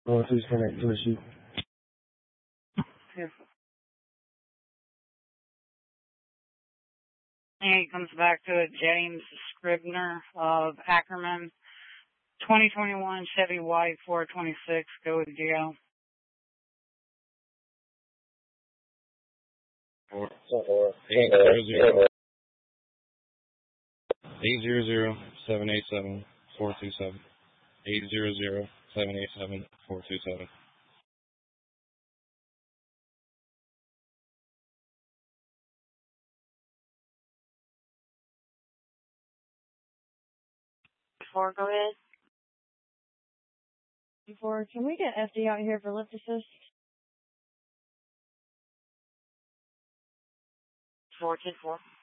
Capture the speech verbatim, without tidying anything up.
Going to send it to the sheet. Yeah. And he comes back to it, James Scribner of Ackerman. twenty twenty-one Chevy White four twenty-six. Go with G L. Eight zero zero eight zero zero seven eight seven four two seven. Eight zero zero seven eight seven four two seven. Four, go ahead. Four, can we get F D out here for lift assist? Four, ten, four.